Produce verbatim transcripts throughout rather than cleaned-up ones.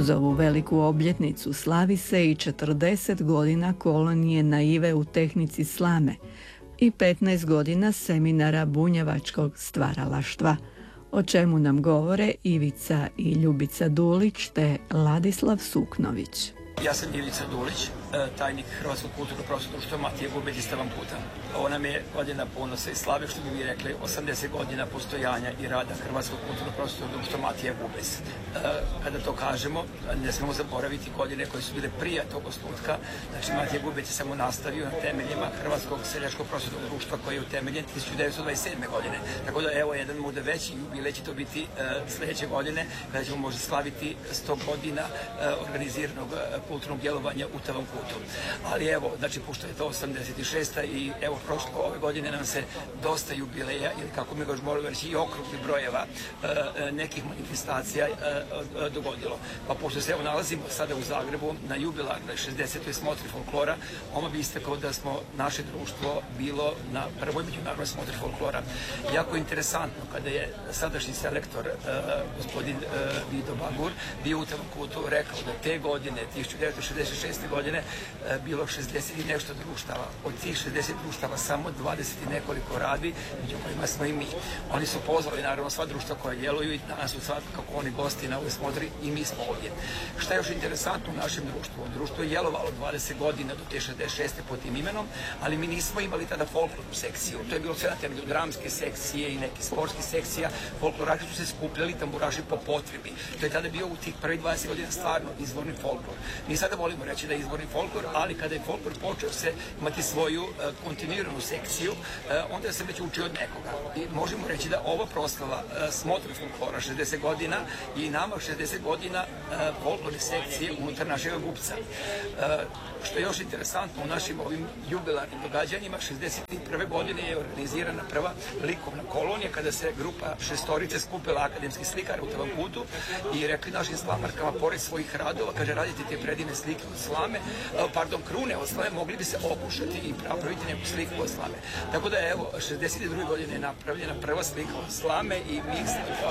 Uz ovu veliku obljetnicu slavi se i četrdeset godina kolonije Naive u tehnici slame i petnaest godina seminara bunjevačkog stvaralaštva, o čemu nam govore Ivica i Ljubica Dulić te Ladislav Suknović. Ja sam Ivica Dulić, tajnik Hrvatskog kulturno-prosvetnog društva Matije Gubeć iz Tavankuta. Ovo nam je godina ponosa i slave, što bi mi rekli, osamdeset godina postojanja i rada Hrvatskog kulturno-prosvetnog društva Matije Gubeć. Kada to kažemo, ne smemo zaboraviti godine koje su bile prije tog osnutka. Znači, Matije Gubeć je samo nastavio na temeljima Hrvatskog seljačko-prosvetnog društva koji je utemeljen tisuću devetsto dvadeset sedme. godine. Tako da, evo, jedan možda veći jubilej će to biti sledeće godine, kada ćemo možda slaviti sto godina organiziranog kulturnog djelovanja u Tavankutu. Ali evo, znači, pošto je to osamdeset šesta. i evo, prošlo ove godine nam se dosta jubileja, ili kako mi ga još moramo reći, i okrugli brojeva nekih manifestacija dogodilo. Pa pošto se evo nalazimo sada u Zagrebu na jubilarnoj šezdesetoj smotri folklora, oma bi istakao da smo naše društvo bilo na prvoj međunarodnoj smotri folklora. Jako interesantno kada je sadašnji selektor, gospodin Vido Bagur, bio u Tavankutu, rekao da te godine, tisuću devetsto šezdeset šeste. godine, bilo šezdeset i nešto društava. Od tih šezdeset društava samo dvadeset i nekoliko radi, među kojima smo i mi. Oni su pozvali, naravno, sva društva koja djeluju i danas su sad kako oni gosti na ovoj smotri i mi smo ovdje. Šta je još interesantno u našem društvu? Društvo je djelovalo dvadeset godina do te šezdeset šeste. pod tim imenom, ali mi nismo imali tada folklornu sekciju. To je bilo sve na temelju dramske sekcije i neke sportske sekcija. Folkloraši su se skupljali, tamburaši po potrebi. To je tada bio u tih prvih dvadeset godina stvarno izvorni folklor. Mi sada volimo reći da je izvorni folklor, ali kada je folklor počeo se imati svoju uh, kontinuiranu sekciju, uh, onda se već učio od nekoga. I možemo reći da ova proslava uh, smotre folklora šezdeset godina i nama šezdeset godina uh, folklorne sekcije unutar našeg Gubca. Uh, što je još interesantno u našim ovim jubilarnim događanjima, šezdeset prve. godine je organizirana prva likovna kolonija kada se grupa šestorice skupila akademskih slikara u Tavankutu i rekli našim slamarkama, pored svojih radova, kaže, radite te predivne slike od slame, pardon, krune od slame, mogli bi se okušati i napraviti neku sliku od slame. Tako da, evo, šezdeset druge. godine je napravljena prva slika od slame i mi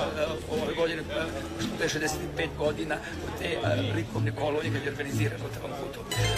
ove godine, što je šezdeset pet godina od te likovne kolonije kad je organizirano u Tavankutu.